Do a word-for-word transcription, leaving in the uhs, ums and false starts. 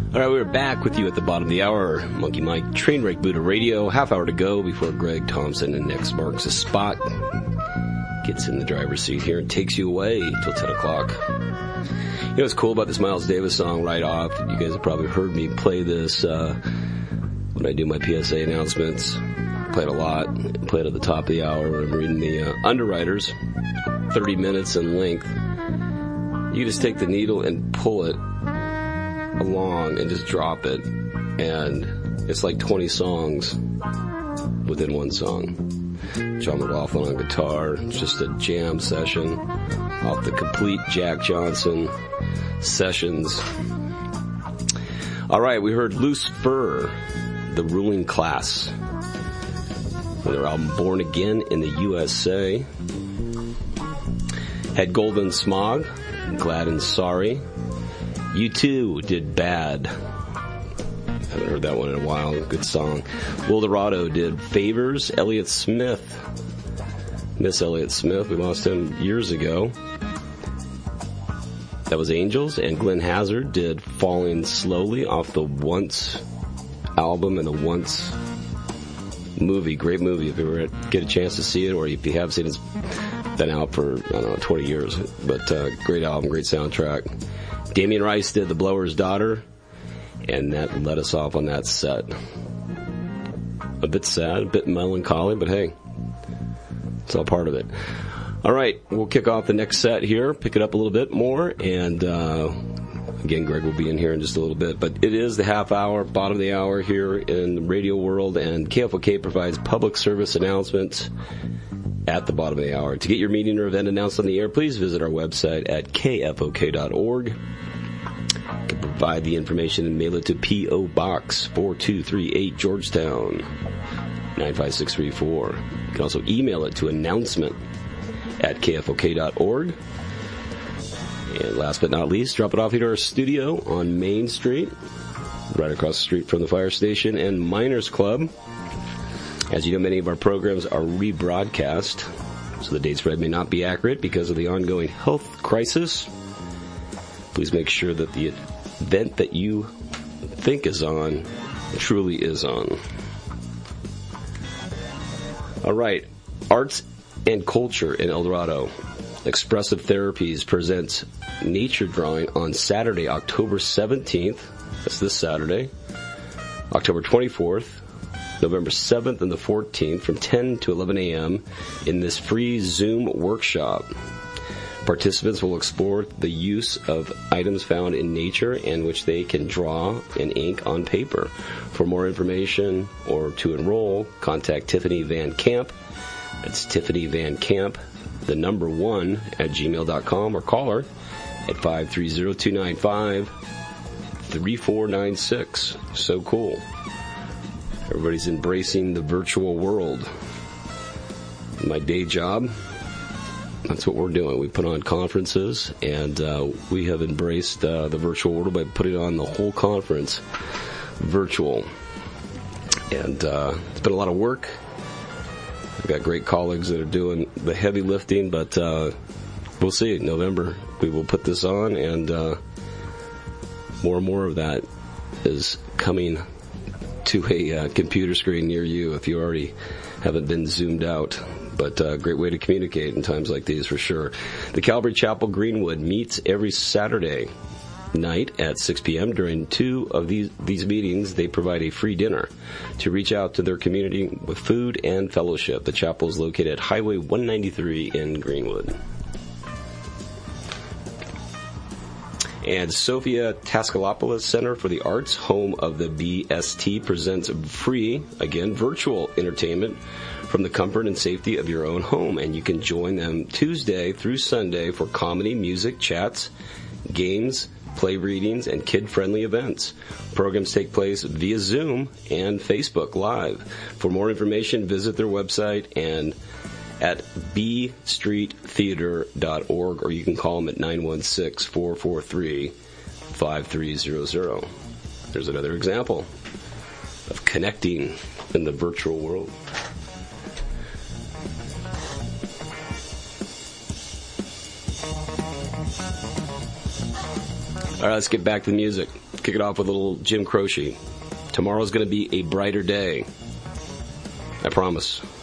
All right, we're back with you at the bottom of the hour. Monkey Mike, Trainwreck Buddha Radio. Half hour to go before Greg Thompson and Next marks a spot. Gets in the driver's seat here and takes you away till ten o'clock. You know what's cool about this Miles Davis song right off? You guys have probably heard me play this uh, when I do my P S A announcements. Play it a lot. Play it at the top of the hour when I'm reading the uh, underwriters. thirty minutes in length. You just take the needle and pull it along and just drop it, and it's like twenty songs within one song. John McLaughlin on guitar. It's just a jam session off the complete Jack Johnson sessions. All right, we heard Loose Fur, The Ruling Class, from their album Born Again in the U S A. Had Golden Smog, Glad and Sorry. You Too did Bad. Haven't heard that one in a while. Good song. Wilderado did Favors. Elliott Smith. Miss Elliott Smith. We lost him years ago. That was Angels. And Glenn Hazard did Falling Slowly off the Once album and the Once movie. Great movie if you ever get a chance to see it, or if you have seen it, it's been out for, I don't know, twenty years. But uh, great album, great soundtrack. Damien Rice did The Blower's Daughter, and that led us off on that set. A bit sad, a bit melancholy, but hey, it's all part of it. All right, we'll kick off the next set here, pick it up a little bit more, and uh, again, Greg will be in here in just a little bit. But it is the half hour, bottom of the hour here in the radio world, and K F O K provides public service announcements at the bottom of the hour. To get your meeting or event announced on the air, please visit our website at K F O K dot org. You can provide the information and mail it to P O. Box four two three eight, Georgetown, nine five six three four. You can also email it to announcement at K F O K dot org. And last but not least, drop it off here to our studio on Main Street, right across the street from the fire station and Miners Club. As you know, many of our programs are rebroadcast, so the date spread may not be accurate because of the ongoing health crisis. Please make sure that the event that you think is on truly is on. All right, Arts and Culture in El Dorado. Expressive Therapies presents Nature Drawing on Saturday, October seventeenth. That's this Saturday. October twenty-fourth. November seventh and the fourteenth from ten to eleven a.m. in this free Zoom workshop. Participants will explore the use of items found in nature and which they can draw and ink on paper. For more information or to enroll, contact Tiffany Van Camp. That's Tiffany Van Camp, the number one, at gmail dot com, or call her at five three zero, two nine five, three four nine six. So cool. Everybody's embracing the virtual world. My day job, that's what we're doing. We put on conferences, and uh, we have embraced uh, the virtual world by putting on the whole conference virtual. And uh, it's been a lot of work. I've got great colleagues that are doing the heavy lifting, but uh, we'll see. In November, we will put this on, and uh, more and more of that is coming to a uh, computer screen near you if you already haven't been zoomed out. But a uh, great way to communicate in times like these, for sure. The Calvary Chapel Greenwood meets every Saturday night at six p.m. During two of these, these meetings, they provide a free dinner to reach out to their community with food and fellowship. The chapel is located at Highway one ninety-three in Greenwood. And Sophia Tascalopoulos Center for the Arts, home of the B S T, presents free, again, virtual entertainment from the comfort and safety of your own home. And you can join them Tuesday through Sunday for comedy, music, chats, games, play readings, and kid-friendly events. Programs take place via Zoom and Facebook Live. For more information, visit their website and at b street theater dot org, or you can call them at nine one six, four four three, five three zero zero. There's another example of connecting in the virtual world. All right, let's get back to the music. Kick it off with a little Jim Croce. Tomorrow's going to be a brighter day. I promise.